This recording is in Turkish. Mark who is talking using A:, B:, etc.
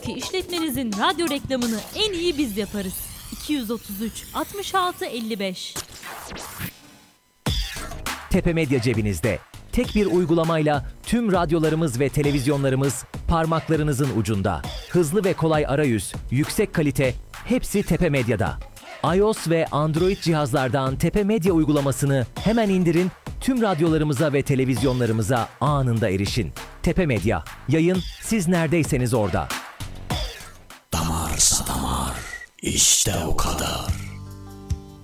A: ki işletmenizin radyo reklamını en iyi biz yaparız. 233 66 55.
B: Tepe Medya cebinizde. Tek bir uygulamayla tüm radyolarımız ve televizyonlarımız parmaklarınızın ucunda. Hızlı ve kolay arayüz, yüksek kalite, hepsi Tepe Medya'da. iOS ve Android cihazlardan Tepe Medya uygulamasını hemen indirin, tüm radyolarımıza ve televizyonlarımıza anında erişin. Tepe Medya, yayın siz neredeyseniz orada.
C: Damarsa damar, işte o kadar.